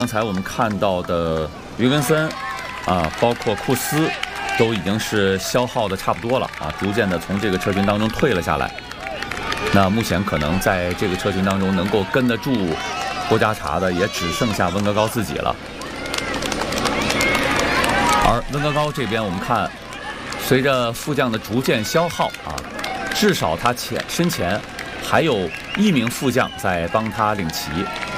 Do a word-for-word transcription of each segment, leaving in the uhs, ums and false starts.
刚才我们看到的约根森啊，包括库斯，都已经是消耗的差不多了啊，逐渐的从这个车群当中退了下来。那目前可能在这个车群当中能够跟得住波加查的，也只剩下温格高自己了。而温格高这边，我们看，随着副将的逐渐消耗啊，至少他前身前还有一名副将在帮他领旗。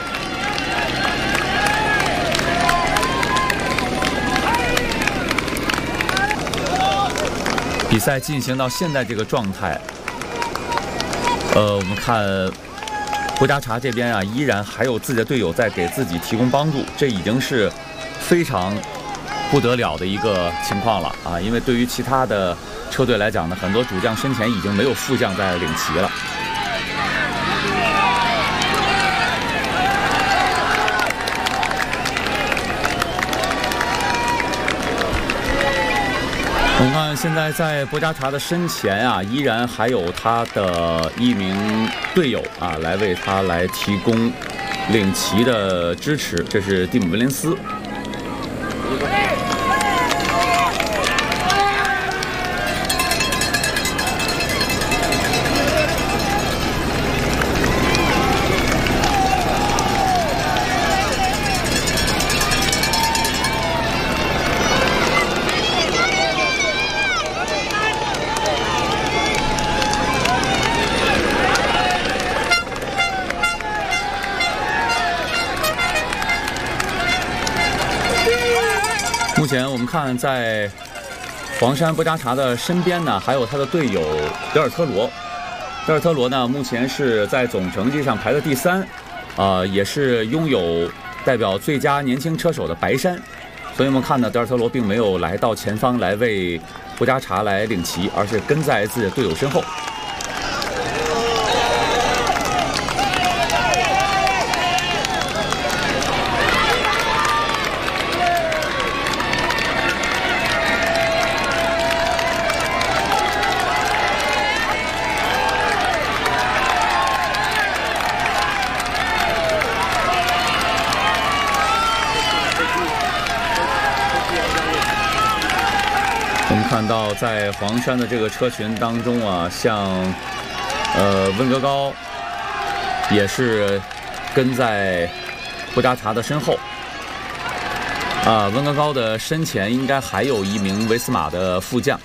比赛进行到现在这个状态，呃，我们看波加查这边啊，依然还有自己的队友在给自己提供帮助，这已经是非常不得了的一个情况了啊！因为对于其他的车队来讲呢，很多主将身前已经没有副将在领旗了。 我们看，现在在波加查的身前啊，依然还有他的一名队友啊，来为他来提供领旗的支持。这是蒂姆·威廉斯。目前我们看，在黄山波加查的身边呢，还有他的队友德尔特罗。德尔特罗呢，目前是在总成绩上排的第三，呃，也是拥有代表最佳年轻车手的白衫。所以我们看呢，德尔特罗并没有来到前方来为波加查来领旗，而是跟在自己的队友身后。 我们看到，在黄山的这个车群当中啊，像呃温格高也是跟在波加查的身后。啊，温格高的身前应该还有一名维斯马的副将。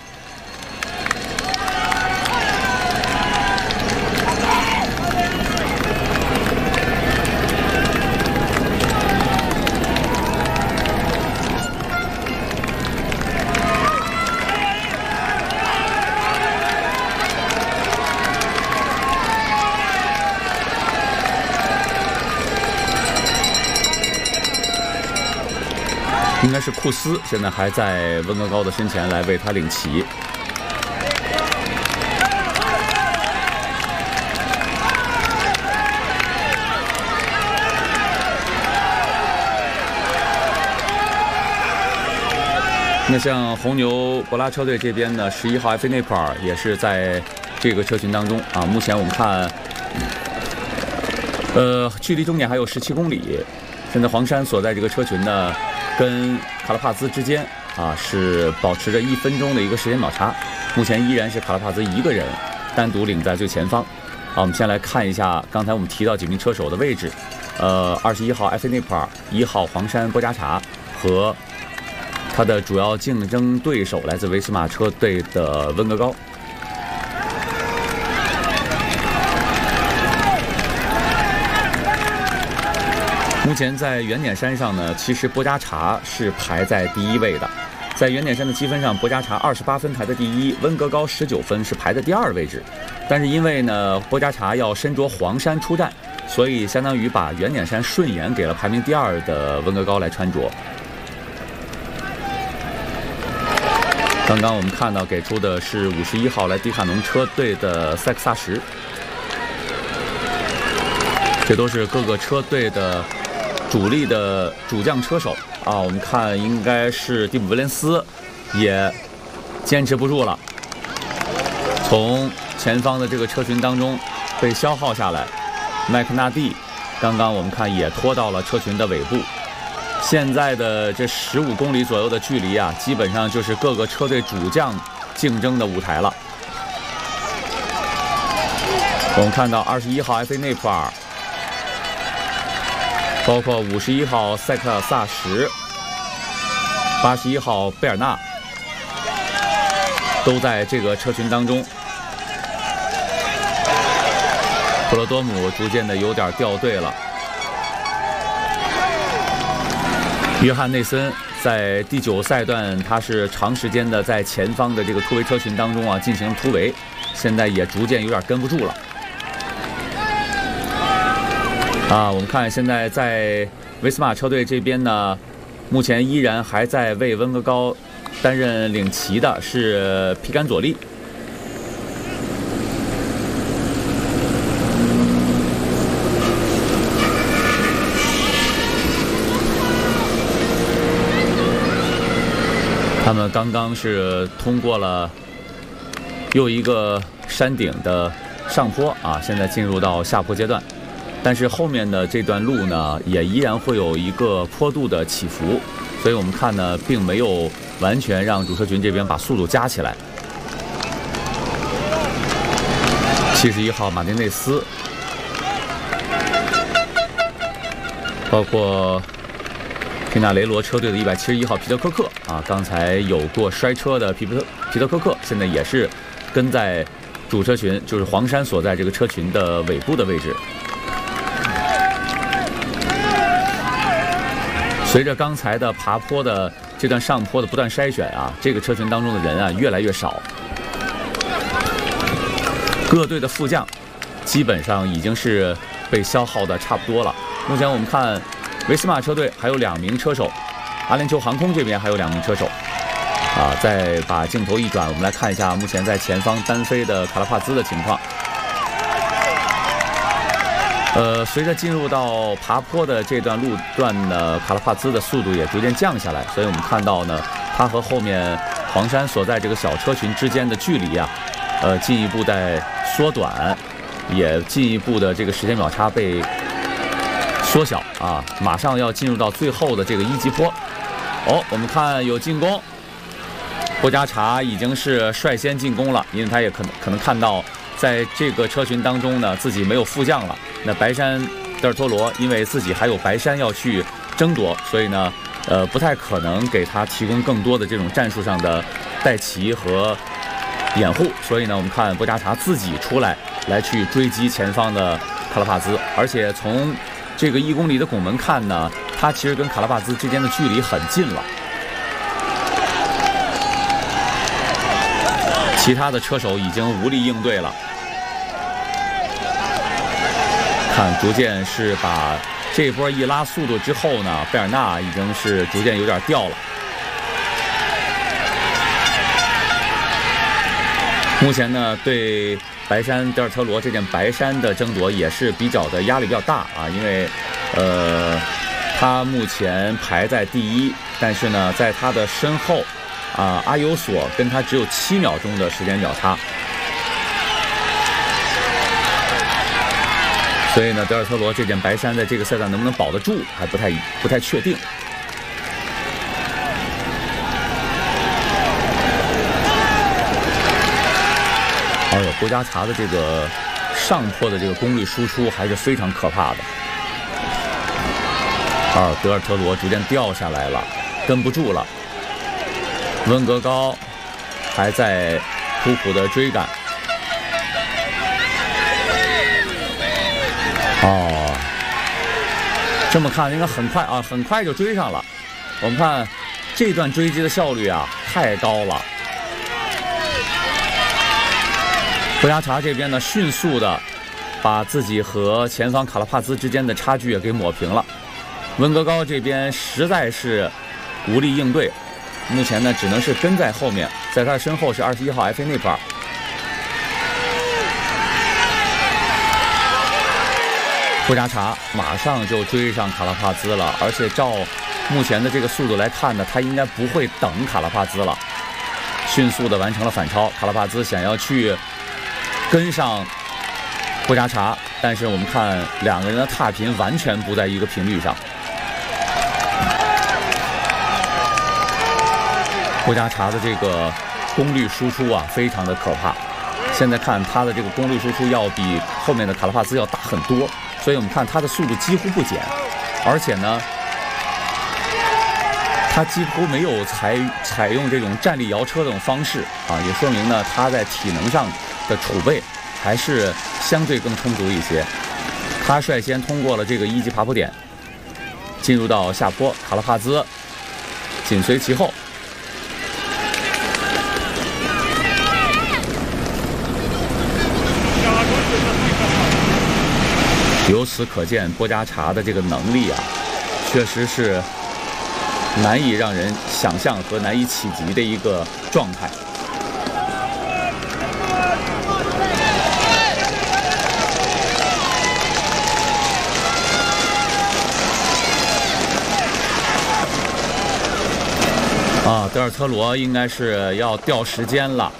应该是库斯，现在还在温格高的身前来为他领旗。那像红牛博拉车队这边呢，十一号埃菲内普尔也是在这个车群当中啊。目前我们看，呃，距离终点还有十七公里。现在黄山所在这个车群呢。 跟卡拉帕兹之间啊是保持着一分钟的一个时间秒差，目前依然是卡拉帕兹一个人单独领在最前方。好，我们先来看一下刚才我们提到几名车手的位置，呃，二十一号埃菲内普尔，一号黄山波加查和他的主要竞争对手来自维斯马车队的温格高。 目前在圆点山上呢，其实波加查是排在第一位的。在圆点山的积分上，波加查二十八分排在第一，温格高十九分是排在第二位置。但是因为呢，波加查要身着黄衫出战，所以相当于把圆点山顺延给了排名第二的温格高来穿着。刚刚我们看到给出的是五十一号来迪卡侬车队的塞克萨什，这都是各个车队的。 主力的主将车手啊，我们看应该是蒂姆·威廉斯也坚持不住了，从前方的这个车群当中被消耗下来。麦克纳蒂刚刚我们看也拖到了车群的尾部， 现在的这十五公里左右的距离啊，基本上就是各个车队主将竞争的舞台了。我们看到二十一号 F A 内普尔，包括五十一号塞克萨什、八十一号贝尔纳，都在这个车群当中。普罗多姆逐渐的有点掉队了。约翰内森在第九赛段，他是长时间的在前方的这个突围车群当中啊进行突围，现在也逐渐有点跟不住了。啊，我们看现在在维斯马车队这边呢，目前依然还在为温格高担任领骑的是皮甘佐利。他们刚刚是通过了又一个山顶的上坡啊，现在进入到下坡阶段，但是后面的这段路呢，也依然会有一个坡度的起伏，所以我们看呢，并没有完全让主车群这边把速度加起来。七十一号马丁内斯，包括皮纳雷罗车队的一百七十一号皮特科克啊，刚才有过摔车的皮特皮特科克，现在也是跟在主车群，就是黄山所在这个车群的尾部的位置。随着刚才的爬坡的这段上坡的不断筛选啊，这个车群当中的人啊越来越少，各队的副将基本上已经是被消耗的差不多了。目前我们看维斯马车队还有两名车手，阿联酋航空这边还有两名车手。啊，再把镜头一转，我们来看一下目前在前方单飞的卡拉帕兹的情况。呃，随着进入到爬坡的这段路段呢，卡拉帕兹的速度也逐渐降下来，所以我们看到呢，他和后面黄山所在这个小车群之间的距离啊，呃，进一步在缩短，也进一步的这个时间秒差被缩小啊，马上要进入到最后的这个一级坡。哦，我们看有进攻。波加查已经是率先进攻了，因为他也可能可能看到，在这个车群当中呢，自己没有副将了。那白山德尔托罗因为自己还有白山要去争夺，所以呢，呃，不太可能给他提供更多的这种战术上的带骑和掩护。所以呢，我们看波加查自己出来来去追击前方的卡拉帕兹，而且从这个一公里的拱门看呢，他其实跟卡拉帕兹之间的距离很近了。其他的车手已经无力应对了，看逐渐是把这波一拉速度之后呢，贝尔纳已经是逐渐有点掉了。目前呢，对白山德尔特罗这件白山的争夺也是比较的压力比较大啊，因为呃，他目前排在第一，但是呢，在他的身后。啊，阿尤索跟他只有七秒钟的时间秒差，所以呢，德尔特罗这件白山在这个赛段能不能保得住，还不太不太确定。哎呦，波加查的这个上坡的这个功率输出还是非常可怕的。啊，德尔特罗逐渐掉下来了，跟不住了。温格高还在苦苦的追赶。哦，这么看应该很快啊，很快就追上了。我们看这段追击的效率啊，太高了。波加查这边呢，迅速的把自己和前方卡拉帕兹之间的差距也给抹平了。温格高这边实在是无力应对。目前呢，只能是跟在后面，在他身后是二十一号 F A 内普尔。波加查马上就追上卡拉帕兹了，而且照目前的这个速度来看呢，他应该不会等卡拉帕兹了，迅速的完成了反超。卡拉帕兹想要去跟上波加查，但是我们看两个人的踏频完全不在一个频率上。 波加查的这个功率输出啊，非常的可怕。现在看他的这个功率输出要比后面的卡拉帕兹要大很多，所以我们看他的速度几乎不减，而且呢，他几乎没有采采用这种站立摇车的这种方式啊，也说明呢他在体能上的储备还是相对更充足一些。他率先通过了这个一级爬坡点，进入到下坡，卡拉帕兹紧随其后。由此可见，波加查的这个能力啊，确实是难以让人想象和难以企及的一个状态。啊，德尔特罗应该是要掉时间了。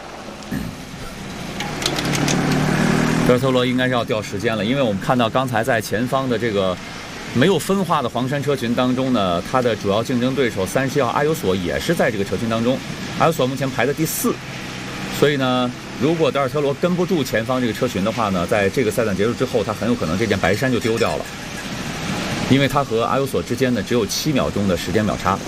德尔特罗应该是要掉时间了，因为我们看到刚才在前方的这个没有分化的黄山车群当中呢，他的主要竞争对手三十一号阿尤索也是在这个车群当中，阿尤索目前排的第四，所以呢，如果德尔特罗跟不住前方这个车群的话呢，在这个赛段结束之后，他很有可能这件白衫就丢掉了，因为他和阿尤索之间呢只有七秒钟的时间秒差。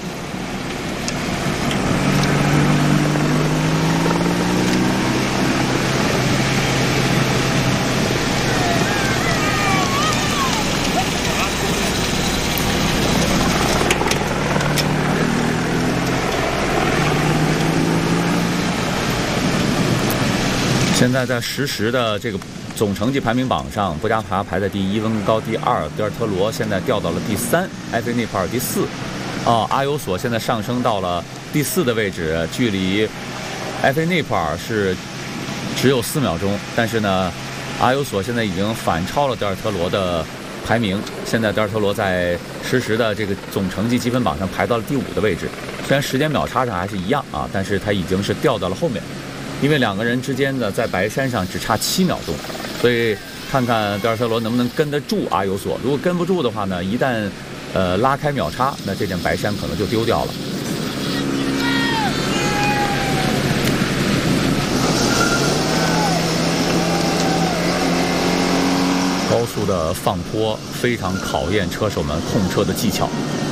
现在在实时的这个总成绩排名榜上，波加查排在第一，温高第二，德尔特罗现在掉到了第三，埃菲内普尔第四，啊，阿尤索现在上升到了第四的位置，距离埃菲内普尔是只有四秒钟，但是呢，阿尤索现在已经反超了德尔特罗的排名，现在德尔特罗在实时的这个总成绩积分榜上排到了第五的位置，虽然时间秒差上还是一样啊，但是他已经是掉到了后面。因为两个人之间呢，在白山上只差七秒钟，所以看看德尔特罗能不能跟得住阿尤索。如果跟不住的话呢，一旦呃拉开秒差，那这件白衫可能就丢掉了。高速的放坡非常考验车手们控车的技巧。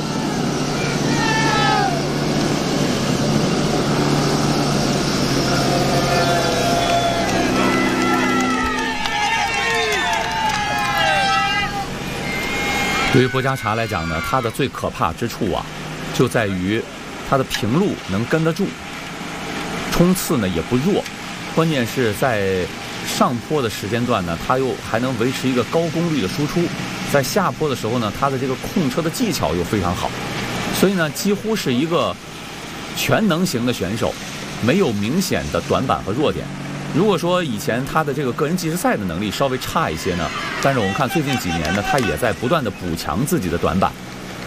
对于波加查来讲呢，他的最可怕之处啊，就在于他的平路能跟得住，冲刺呢也不弱，关键是在上坡的时间段呢，他又还能维持一个高功率的输出，在下坡的时候呢，他的这个控车的技巧又非常好，所以呢，几乎是一个全能型的选手，没有明显的短板和弱点。如果说以前他的这个个人计时赛的能力稍微差一些呢，但是我们看最近几年呢，他也在不断的补强自己的短板。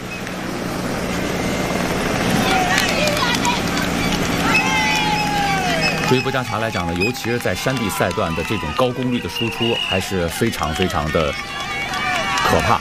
对于波加查来讲呢，尤其是在山地赛段的这种高功率的输出，还是非常非常的可怕。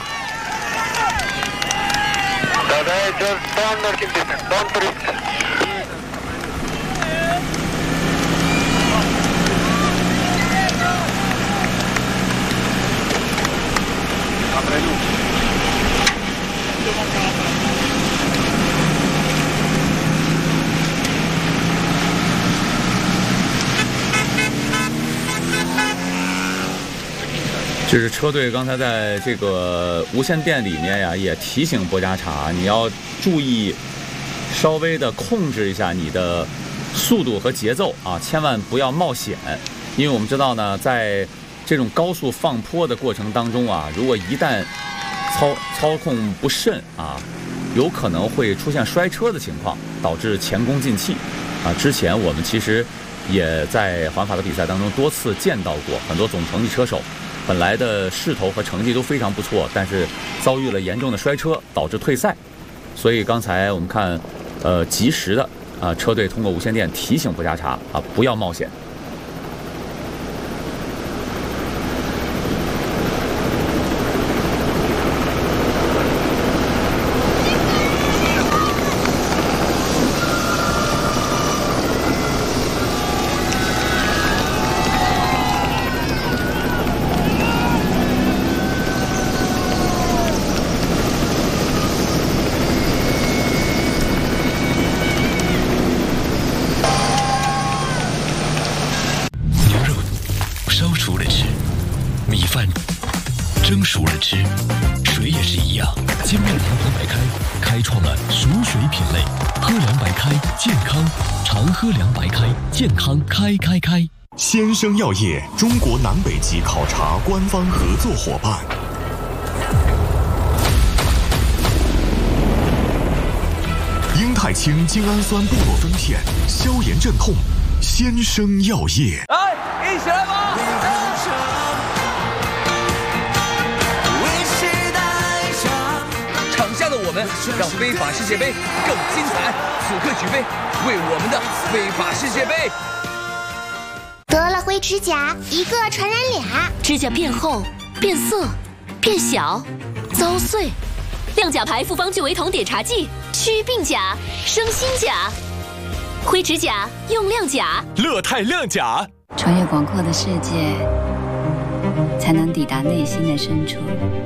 就是车队刚才在这个无线电里面呀，也提醒波加查，你要注意稍微的控制一下你的速度和节奏啊，千万不要冒险，因为我们知道呢，在这种高速放坡的过程当中啊，如果一旦操操控不慎啊，有可能会出现摔车的情况，导致前功尽弃啊。之前我们其实也在环法的比赛当中多次见到过很多总成绩车手。本来的势头和成绩都非常不错，但是遭遇了严重的摔车，导致退赛。所以刚才我们看，呃，及时的啊，车队通过无线电提醒波加查啊，不要冒险。 了熟水品类，喝凉白开，健康，常喝凉白开，健康开开开。 先生药业中国南北极考察官方合作伙伴。英泰清精氨酸布洛芬片，消炎镇痛。先生药业， 来，一起来吧！场下的我们让非法世界杯更精彩，此刻举杯，为我们的非法世界杯。 得了灰指甲，一个传染俩， 指甲变厚、变色、变小、遭碎。亮甲牌复方聚维酮碘茶剂，祛病甲，生新甲。灰指甲用亮甲， 乐泰亮甲。 穿越广阔的世界，才能抵达内心的深处。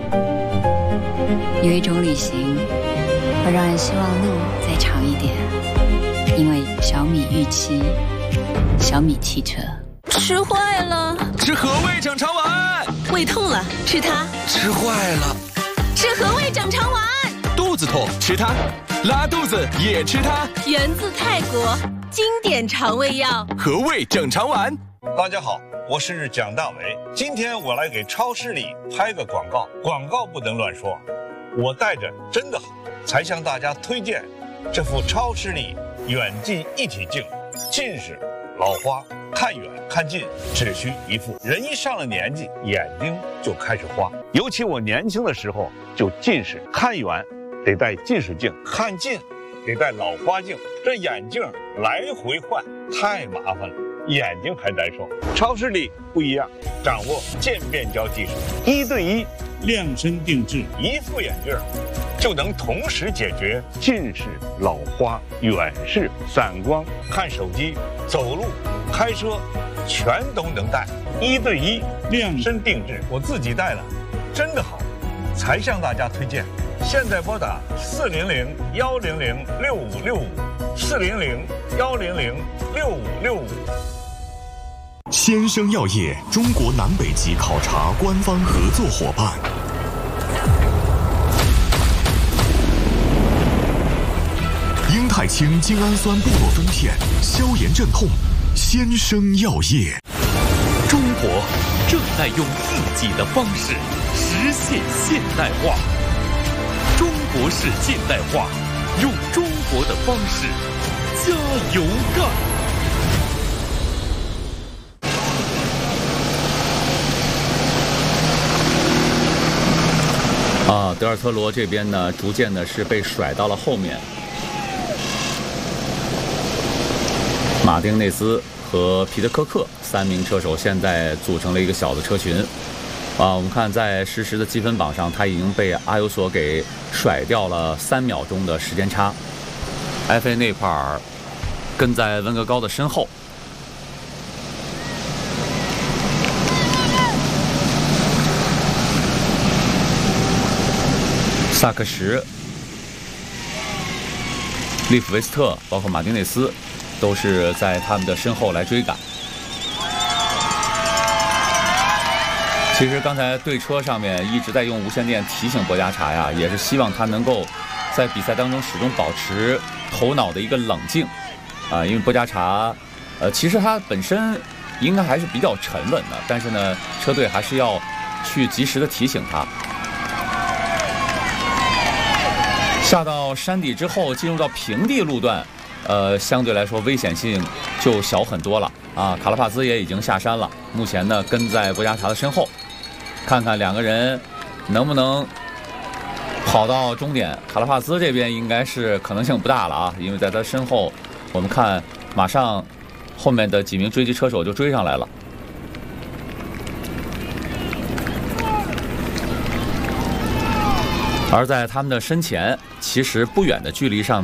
有一种旅行，会让人希望路再长一点，因为小米预期，小米汽车。 吃坏了， 吃和味整肠丸。 胃痛了，吃它。 吃坏了， 吃和味整肠丸。 肚子痛，吃它。拉肚子也吃它。 源自泰国，经典肠胃药和味整肠丸。 大家好，我是蒋大为。今天我来给超市里拍个广告，广告不能乱说。我带着真的好，才向大家推荐这副超视力远近一体镜。近视、老花，看远看近只需一副。人一上了年纪，眼睛就开始花。尤其我年轻的时候就近视，看远得戴近视镜，看近得戴老花镜，这眼镜来回换太麻烦了，眼睛还难受。超视力不一样，掌握渐变焦技术，一对一量身定制，一副眼镜就能同时解决近视、老花、远视、散光、看手机、走路、开车，全都能戴。一对一量身定制，我自己戴了，真的好，才向大家推荐。现在拨打四零零幺零零六五六五，四零零幺零零六五六五。 先生药业中国南北极考察官方合作伙伴。英泰清精氨酸布洛芬片，消炎镇痛。先生药业。 中国正在用自己的方式实现现代化。中国式现代化，用中国的方式加油干！ 啊，德尔特罗这边呢，逐渐的是被甩到了后面。马丁内斯和皮特科克三名车手现在组成了一个小的车群。啊，我们看在实时的积分榜上，他已经被阿尤索给甩掉了三秒钟的时间差。埃菲内帕尔跟在温格高的身后。萨克什、利弗维斯特，包括马丁内斯，都是在他们的身后来追赶。其实刚才对车上面一直在用无线电提醒博加查呀，也是希望他能够在比赛当中始终保持头脑的一个冷静啊，因为博加查，呃，其实他本身应该还是比较沉稳的，但是呢，车队还是要去及时的提醒他。下到山底之后，进入到平地路段，呃，相对来说危险性就小很多了啊。卡拉帕兹也已经下山了，目前呢跟在博加查的身后。看看两个人能不能跑到终点。卡拉帕兹这边应该是可能性不大了啊，因为在他身后，我们看马上后面的几名追击车手就追上来了。而在他们的身前，其实不远的距离上面。